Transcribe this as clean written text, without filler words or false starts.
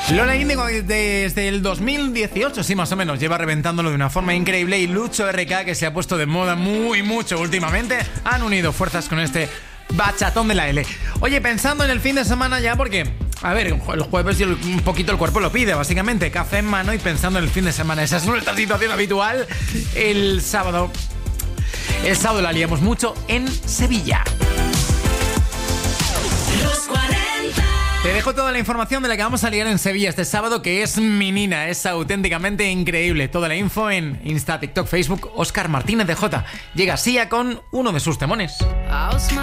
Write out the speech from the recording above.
Lola Índigo desde el 2018, sí, más o menos, lleva reventándolo de una forma increíble, y Lucho RK, que se ha puesto de moda muy mucho últimamente, han unido fuerzas con este bachatón de la L. Oye, pensando en el fin de semana ya, porque, a ver, el jueves un poquito el cuerpo lo pide, básicamente, café en mano y pensando en el fin de semana. Esa es nuestra situación habitual. El sábado la liamos mucho en Sevilla. Te dejo toda la información de la que vamos a liar en Sevilla este sábado, que es mi nina, es auténticamente increíble. Toda la info en Insta, TikTok, Facebook. Óscar Martínez de Jota. Llega Sia con uno de sus temones.